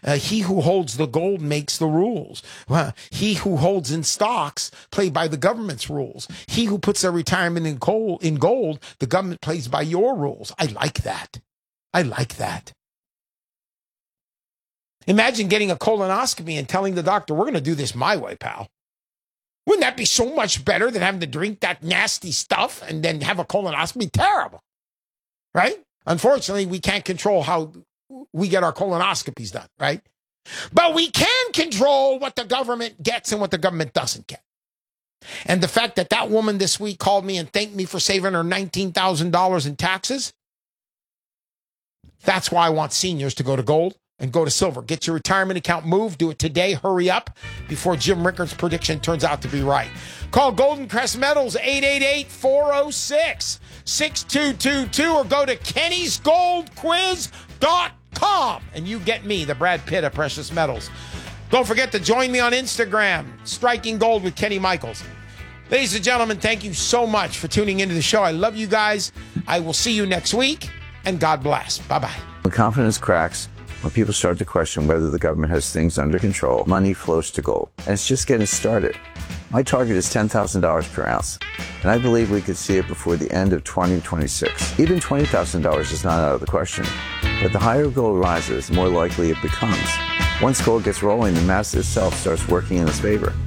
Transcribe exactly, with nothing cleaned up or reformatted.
Uh, he who holds the gold makes the rules. Well, he who holds in stocks play by the government's rules. He who puts their retirement in gold, in gold, the government plays by your rules. I like that. I like that. Imagine getting a colonoscopy and telling the doctor, we're going to do this my way, pal. Wouldn't that be so much better than having to drink that nasty stuff and then have a colonoscopy? Terrible, right? Unfortunately, we can't control how we get our colonoscopies done, right? But we can control what the government gets and what the government doesn't get. And the fact that that woman this week called me and thanked me for saving her nineteen thousand dollars in taxes, that's why I want seniors to go to gold and go to silver. Get your retirement account moved. Do it today. Hurry up before Jim Rickards' prediction turns out to be right. Call Golden Crest Metals, eight eight eight, four oh six, six two two two, or go to kennys gold quiz dot com and you get me, the Brad Pitt of precious metals. Don't forget to join me on Instagram, Striking Gold with Kenny Michaels. Ladies and gentlemen, thank you so much for tuning into the show. I love you guys. I will see you next week, and God bless. Bye-bye. When confidence cracks, when people start to question whether the government has things under control, money flows to gold. And it's just getting started. My target is ten thousand dollars per ounce, and I believe we could see it before the end of twenty twenty-six. Even twenty thousand dollars is not out of the question. But the higher gold rises, the more likely it becomes. Once gold gets rolling, the mass itself starts working in its favor.